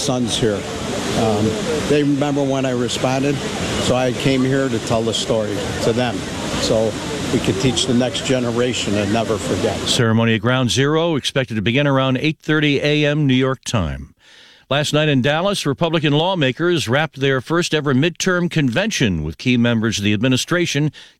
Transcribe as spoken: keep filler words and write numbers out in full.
sons here. Um, they remember when I responded, so I came here to tell the story to them. So we could teach the next generation and never forget. Ceremony at Ground Zero expected to begin around eight thirty a.m. New York time. Last night in Dallas, Republican lawmakers wrapped their first ever midterm convention with key members of the administration